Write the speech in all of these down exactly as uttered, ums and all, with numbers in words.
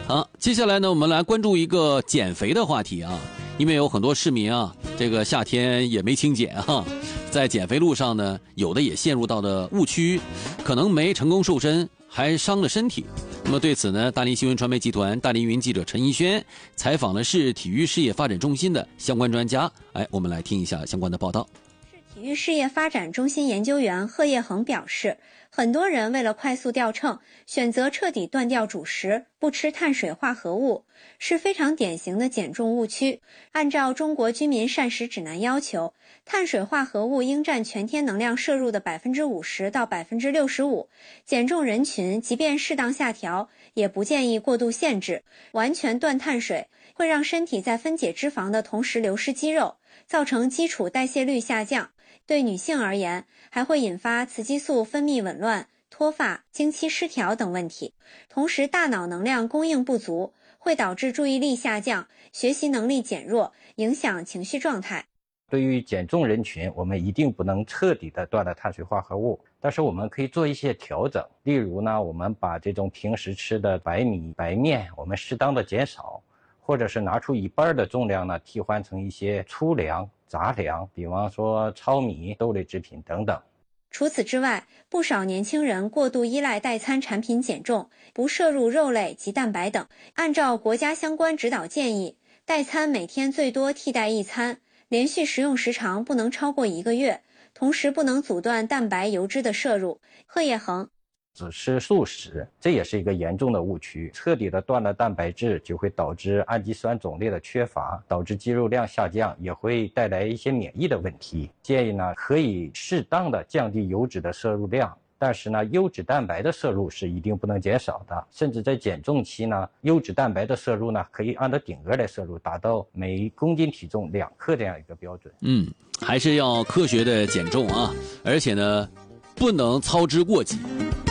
好，接下来呢，我们来关注一个减肥的话题啊，因为有很多市民啊，这个夏天也没轻减啊，在减肥路上呢，有的也陷入到了误区，可能没成功瘦身，还伤了身体。那么对此呢，大林新闻传媒集团大林云记者陈一轩采访了市体育事业发展中心的相关专家，哎，我们来听一下相关的报道。 市体育事业发展中心研究员贺业恒表示，很多人为了快速掉秤，选择彻底断掉主食，不吃碳水化合物，是非常典型的减重误区。按照中国居民膳食指南要求，碳水化合物应占全天能量摄入的 百分之五十 到 百分之六十五， 减重人群即便适当下调，也不建议过度限制。完全断碳水会让身体在分解脂肪的同时流失肌肉，造成基础代谢率下降。对女性而言，还会引发雌激素分泌紊乱、脱发、经期失调等问题。同时，大脑能量供应不足，会导致注意力下降、学习能力减弱，影响情绪状态。 对于减重人群，我们一定不能彻底的断了碳水化合物，但是我们可以做一些调整。例如呢，我们把这种平时吃的白米、白面，我们适当的减少，或者是拿出一半的重量呢，替换成一些粗粮、杂粮，比方说糙米、豆类制品等等。 除此之外，不少年轻人过度依赖代餐产品减重，不摄入肉类及蛋白等。按照国家相关指导建议，代餐每天最多替代一餐，连续食用时长不能超过一个月，同时不能阻断蛋白、油脂的摄入。贺业恒只吃素食，这也是一个严重的误区。彻底的断了蛋白质，就会导致氨基酸种类的缺乏，导致肌肉量下降，也会带来一些免疫的问题。建议呢，可以适当的降低油脂的摄入量，但是呢，优质蛋白的摄入是一定不能减少的。甚至在减重期呢，优质蛋白的摄入呢，可以按照顶额来摄入，达到每公斤体重两克这样一个标准。 嗯，还是要科学的减重啊，而且呢，不能操之过急。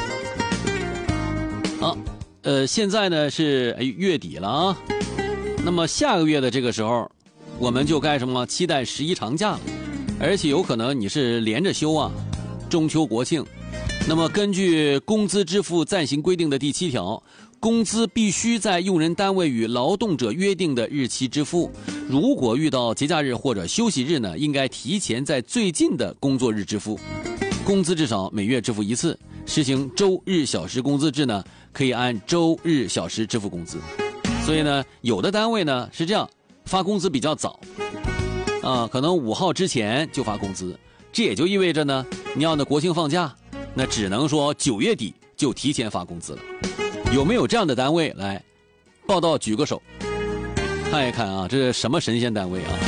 好，呃，现在呢是月底了啊，那么下个月的这个时候，我们就该什么期待十一长假了，而且有可能你是连着休啊，中秋国庆。那么根据工资支付暂行规定的第七条，工资必须在用人单位与劳动者约定的日期支付，如果遇到节假日或者休息日呢，应该提前在最近的工作日支付。工资至少每月支付一次，实行周日小时工资制呢，可以按周日小时支付工资。所以呢，有的单位呢是这样，发工资比较早，啊，可能五号之前就发工资，这也就意味着呢，你要的国庆放假，那只能说九月底就提前发工资了。有没有这样的单位来报道？举个手，看一看啊，这是什么神仙单位啊？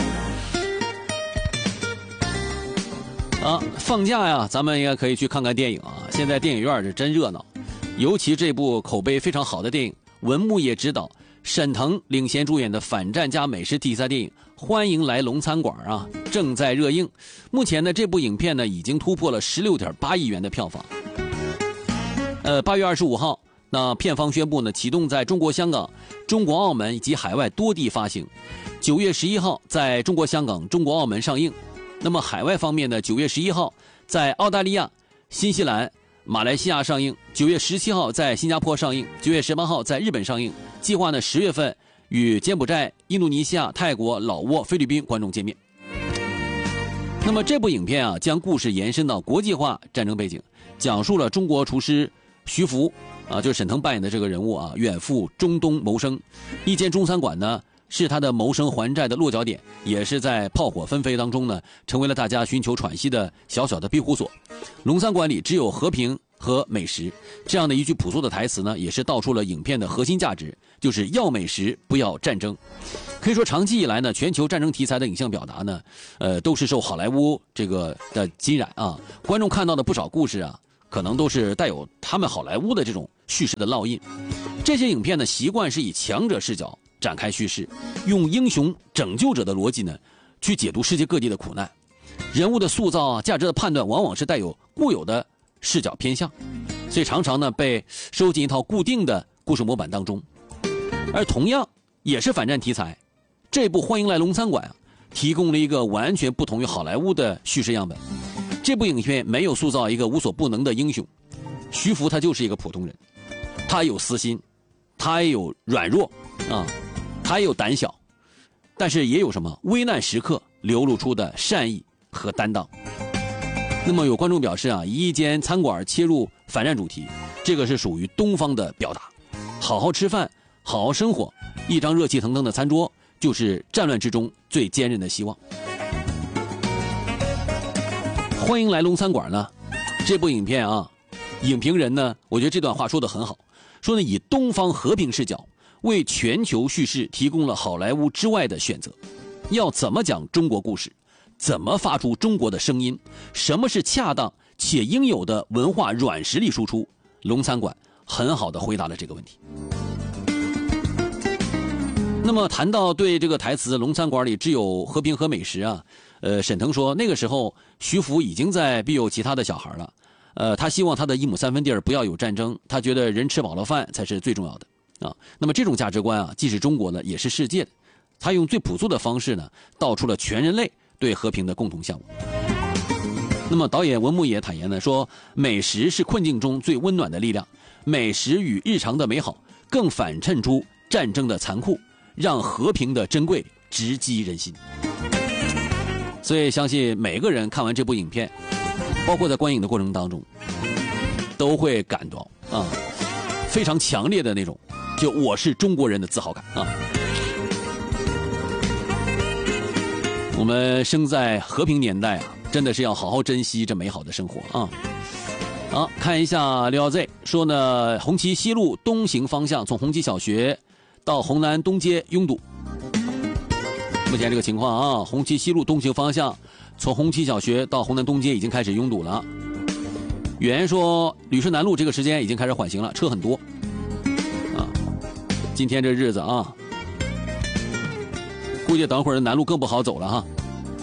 啊，放假呀，咱们应该可以去看看电影啊。现在电影院是真热闹，尤其这部口碑非常好的电影，文牧野执导、沈腾领衔主演的反战加美食题材电影《欢迎来龙餐馆》啊，正在热映。目前呢，这部影片呢已经突破了 十六点八亿元的票房。呃，八月二十五号，那片方宣布呢，启动在中国香港、中国澳门以及海外多地发行。九月十一号在中国香港、中国澳门上映。那么海外方面呢，九月十一号在澳大利亚、新西兰、马来西亚上映，九月十七号在新加坡上映，九月十八号在日本上映。计划呢，十月份与柬埔寨、印度尼西亚、泰国、老挝、菲律宾观众见面。那么这部影片啊，将故事延伸到国际化战争背景，讲述了中国厨师徐福啊，就是沈腾扮演的这个人物啊，远赴中东谋生，一间中餐馆呢，是他的谋生还债的落脚点，也是在炮火纷飞当中呢，成为了大家寻求喘息的小小的庇护所。龙餐馆里只有和平和美食，这样的一句朴素的台词呢，也是道出了影片的核心价值，就是要美食，不要战争。可以说，长期以来呢，全球战争题材的影像表达呢，呃，都是受好莱坞这个的浸染啊。观众看到的不少故事啊，可能都是带有他们好莱坞的这种叙事的烙印。这些影片呢，习惯是以强者视角展开叙事，用英雄拯救者的逻辑呢，去解读世界各地的苦难。人物的塑造啊，价值的判断，往往是带有固有的视角偏向，所以常常呢被收进一套固定的故事模板当中。而同样也是反战题材，这部《欢迎来龙餐馆》啊，提供了一个完全不同于好莱坞的叙事样本。这部影片没有塑造一个无所不能的英雄，徐福他就是一个普通人，他有私心， 他也有软弱啊，他也有胆小，但是也有什么危难时刻流露出的善意和担当。那么有观众表示啊，以一间餐馆切入反战主题，这个是属于东方的表达。好好吃饭，好好生活，一张热气腾腾的餐桌就是战乱之中最坚韧的希望。欢迎来龙餐馆呢，这部影片啊，影评人呢，我觉得这段话说得很好，说呢以东方和平视角为全球叙事提供了好莱坞之外的选择。要怎么讲中国故事，怎么发出中国的声音，什么是恰当且应有的文化软实力输出，龙餐馆很好的回答了这个问题。那么谈到对这个台词龙餐馆里只有和平和美食啊，呃，沈腾说那个时候徐福已经在庇佑其他的小孩了，呃，他希望他的一亩三分地儿不要有战争，他觉得人吃饱了饭才是最重要的啊。那么这种价值观啊，既是中国的也是世界的，他用最朴素的方式呢，道出了全人类对和平的共同向往。那么导演文牧野坦言呢说，美食是困境中最温暖的力量，美食与日常的美好更反衬出战争的残酷，让和平的珍贵直击人心。所以相信每个人看完这部影片，包括在观影的过程当中，都会感到啊非常强烈的那种就我是中国人的自豪感啊。我们生在和平年代啊，真的是要好好珍惜这美好的生活啊。好，看一下六幺 Z 说呢，红旗西路东行方向从红旗小学到红南东街拥堵。目前这个情况啊，红旗西路东行方向从红旗小学到红南东街已经开始拥堵了。远言说旅顺南路这个时间已经开始缓行了，车很多啊。今天这日子啊，估计等会儿南路更不好走了哈。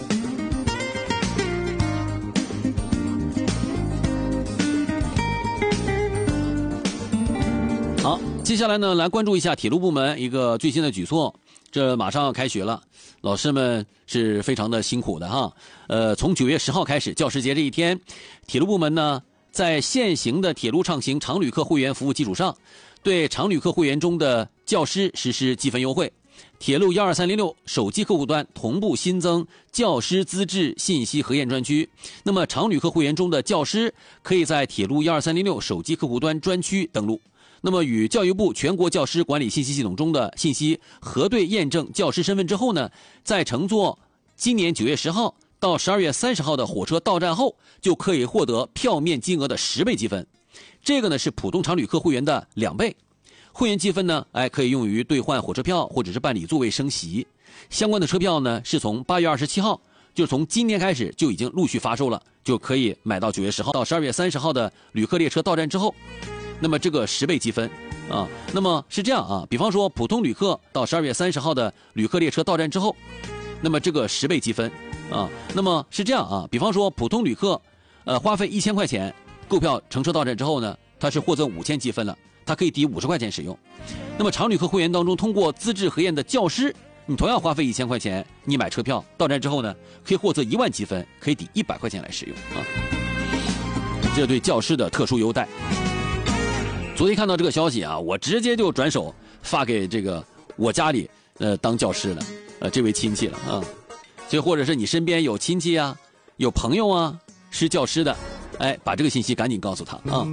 好，接下来呢，来关注一下铁路部门一个最新的举措。这马上要开学了，老师们是非常的辛苦的哈。呃，从九月十号开始，教师节这一天，铁路部门呢，在现行的铁路畅行常旅客会员服务基础上，对常旅客会员中的教师实施积分优惠。铁路一二三零六手机客户端同步新增教师资质信息核验专区。那么常旅客会员中的教师可以在铁路一二三零六手机客户端专区登录。那么与教育部全国教师管理信息系统中的信息核对验证教师身份之后呢，在乘坐今年九月十号到十二月三十号的火车到站后，就可以获得票面金额的十倍积分。这个呢是普通常旅客会员的两倍。会员积分呢，哎，可以用于兑换火车票或者是办理座位升席。相关的车票呢，是从八月二十七号，就是从今天开始就已经陆续发售了，就可以买到九月十号到十二月三十号的旅客列车到站之后。那么这个十倍积分啊，那么是这样啊，比方说普通旅客到十二月三十号的旅客列车到站之后，那么这个十倍积分啊，那么是这样啊，比方说普通旅客呃花费一千块钱购票乘车到站之后呢，他是获赠五千积分了，他可以抵五十块钱使用。那么常旅客会员当中通过资质核验的教师，你同样花费一千块钱，你买车票到站之后呢，可以获赠一万积分，可以抵一百块钱来使用啊。这对教师的特殊优待。昨天看到这个消息啊，我直接就转手发给这个我家里呃当教师的呃这位亲戚了啊。所以或者是你身边有亲戚啊，有朋友啊是教师的，哎，把这个信息赶紧告诉他啊。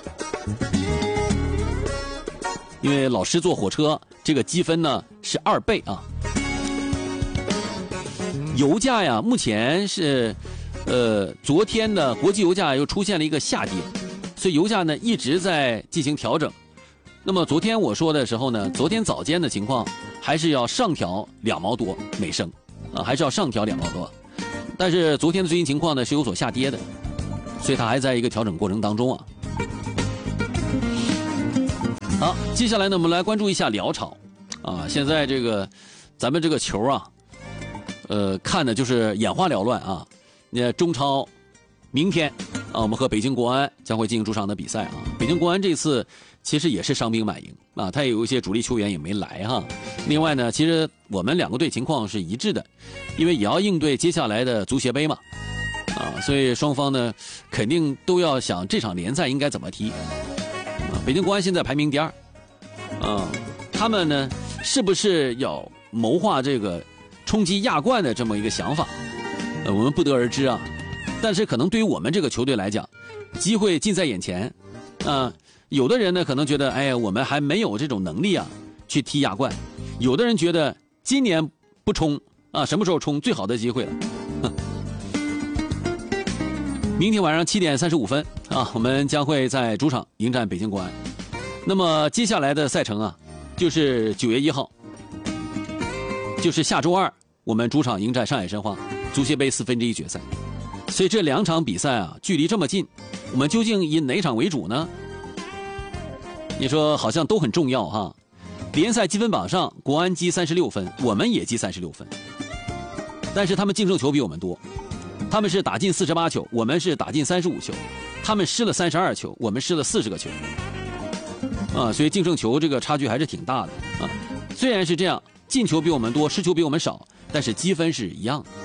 因为老师坐火车这个积分呢是二倍啊。油价呀，目前是呃昨天的国际油价又出现了一个下跌。所以油价呢一直在进行调整。那么昨天我说的时候呢，昨天早间的情况还是要上调两毛多每升啊，还是要上调两毛多。但是昨天的最新情况呢是有所下跌的，所以它还在一个调整过程当中啊。好，接下来呢我们来关注一下辽朝啊，现在这个咱们这个球啊，呃看的就是眼花缭乱啊。那中超明天啊，我们和北京国安将会进行主场的比赛啊。北京国安这次其实也是伤兵满营啊，他也有一些主力球员也没来哈。另外呢，其实我们两个队情况是一致的，因为也要应对接下来的足协杯嘛，啊，所以双方呢肯定都要想这场联赛应该怎么踢。啊，北京国安现在排名第二， 啊，他们呢是不是要谋划这个冲击亚冠的这么一个想法？呃，我们不得而知啊。但是可能对于我们这个球队来讲，机会近在眼前，啊，有的人呢可能觉得，哎呀，我们还没有这种能力啊，去踢亚冠；有的人觉得今年不冲啊，什么时候冲最好的机会了？明天晚上七点三十五分啊，我们将会在主场迎战北京国安。那么接下来的赛程啊，就是九月一号，就是下周二，我们主场迎战上海申花，足协杯四分之一决赛。所以这两场比赛啊，距离这么近，我们究竟以哪场为主呢？你说好像都很重要哈。联赛积分榜上，国安积三十六分，我们也积三十六分，但是他们净胜球比我们多，他们是打进四十八球，我们是打进三十五球，他们失了三十二球，我们失了四十个球，啊，所以净胜球这个差距还是挺大的啊。虽然是这样，进球比我们多，失球比我们少，但是积分是一样的。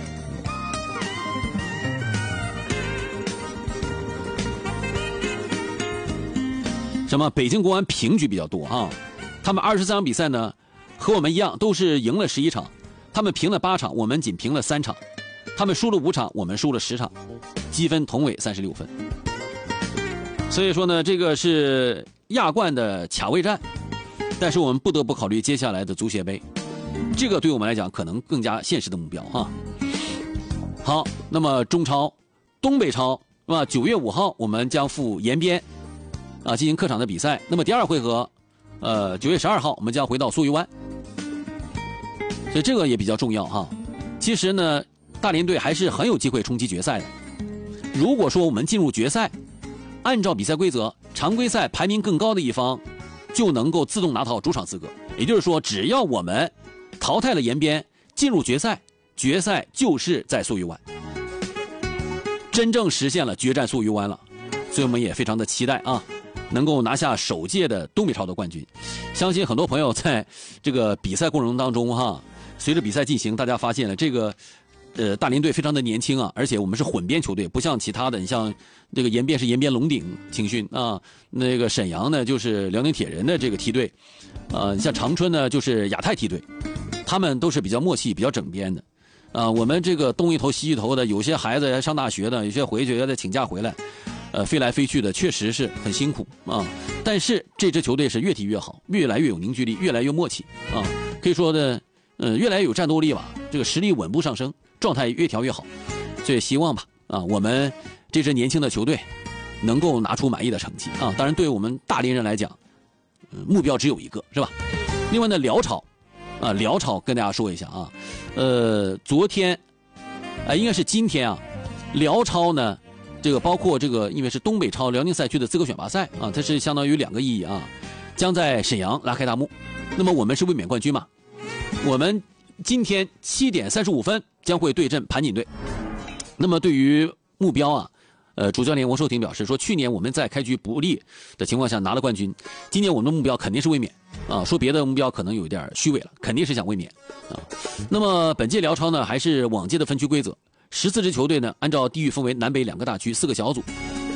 什么？北京国安平局比较多啊，他们二十三场比赛呢，和我们一样都是赢了十一场，他们平了八场，我们仅平了三场，他们输了五场，我们输了十场，积分同为三十六分。所以说呢，这个是亚冠的卡位战，但是我们不得不考虑接下来的足协杯，这个对我们来讲可能更加现实的目标哈。好，那么中超、东北超是吧？九月五号我们将赴延边。啊，进行客场的比赛。那么第二回合，呃，九月十二号我们将回到苏鱼湾，所以这个也比较重要哈。其实呢，大连队还是很有机会冲击决赛的。如果说我们进入决赛，按照比赛规则，常规赛排名更高的一方就能够自动拿到主场资格。也就是说，只要我们淘汰了延边，进入决赛，决赛就是在苏鱼湾，真正实现了决战苏鱼湾了。所以我们也非常的期待啊，能够拿下首届的东北超的冠军。相信很多朋友在这个比赛过程当中哈，随着比赛进行，大家发现了这个呃大连队非常的年轻啊，而且我们是混编球队，不像其他的，你像这个延边是延边龙鼎青训啊，那个沈阳呢就是辽宁铁人的这个梯队，呃，像长春呢就是亚太梯队，他们都是比较默契、比较整编的。啊，我们这个东一头西一头的，有些孩子还上大学的，有些回去要再请假回来。呃，飞来飞去的确实是很辛苦啊，但是这支球队是越踢越好，越来越有凝聚力，越来越默契啊，可以说的，呃，越来越有战斗力吧。这个实力稳步上升，状态越调越好，所以希望吧，啊，我们这支年轻的球队能够拿出满意的成绩啊。当然，对于我们大连人来讲，呃、目标只有一个，是吧？另外呢，辽超，啊，辽超跟大家说一下啊，呃，昨天，啊、呃，应该是今天啊，辽超呢。这个包括这个，因为是东北超辽宁赛区的资格选拔赛啊，它是相当于两个意义啊，将在沈阳拉开大幕。那么我们是卫冕冠军嘛，我们今天七点三十五分将会对阵盘锦队。那么对于目标啊，呃，主教练王寿廷表示说，去年我们在开局不利的情况下拿了冠军，今年我们的目标肯定是卫冕啊，说别的目标可能有一点虚伪了，肯定是想卫冕啊。那么本届辽超呢，还是往届的分区规则。十四支球队呢，按照地域分为南北两个大区，四个小组。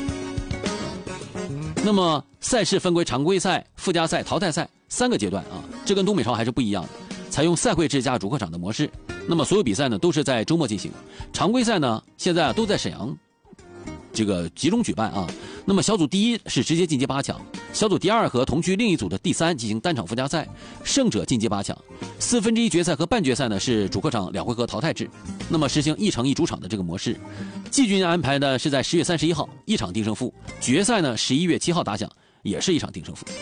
那么赛事分为常规赛、附加赛、淘汰赛三个阶段啊，这跟东北超还是不一样的，采用赛会制加主客场的模式。那么所有比赛呢都是在周末进行，常规赛呢现在都在沈阳这个集中举办啊。那么小组第一是直接晋级八强，小组第二和同区另一组的第三进行单场附加赛，胜者晋级八强。四分之一决赛和半决赛呢是主客场两回合淘汰制，那么实行一城一主场的这个模式。季军安排呢是在十月三十一号一场定胜负，决赛呢十一月七号打响，也是一场定胜负。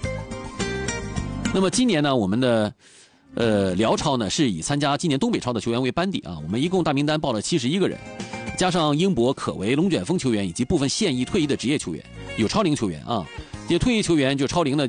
那么今年呢我们的呃辽超呢是以参加今年东北超的球员为班底啊，我们一共大名单报了七十一个人。加上英博、可为、龙卷风球员以及部分现役退役的职业球员，有超龄球员啊，这些退役球员就超龄的。